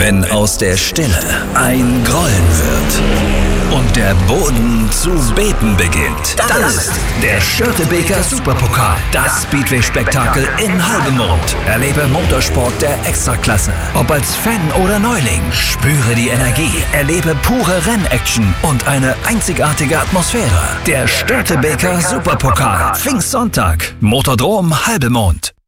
Wenn aus der Stille ein Grollen wird und der Boden zu beben beginnt, dann ist der Störtebeker Superpokal das Speedway-Spektakel in Halbemond. Erlebe Motorsport der Extraklasse. Ob als Fan oder Neuling, spüre die Energie, erlebe pure Rennaction und eine einzigartige Atmosphäre. Der Störtebeker Superpokal. Pfingstsonntag. Motordrom Halbemond.